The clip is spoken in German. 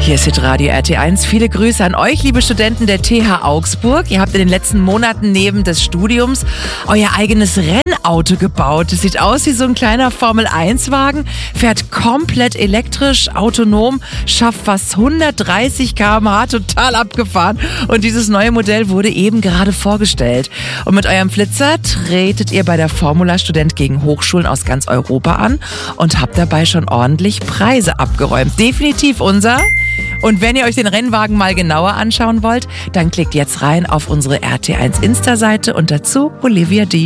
Hier ist Hitradio RT1. Viele Grüße an euch, liebe Studenten der TH Augsburg. Ihr habt in den letzten Monaten neben des Studiums euer eigenes Rennauto gebaut. Es sieht aus wie so ein kleiner Formel-1-Wagen, fährt komplett elektrisch, autonom, schafft fast 130 km/h, total abgefahren. Und dieses neue Modell wurde eben gerade vorgestellt. Und mit eurem Flitzer tretet ihr bei der Formula Student gegen Hochschulen aus ganz Europa an und habt dabei schon ordentlich Preise abgeräumt. Definitiv unser. Und wenn ihr euch den Rennwagen mal genauer anschauen wollt, dann klickt jetzt rein auf unsere RT1 Insta-Seite und dazu Olivia D.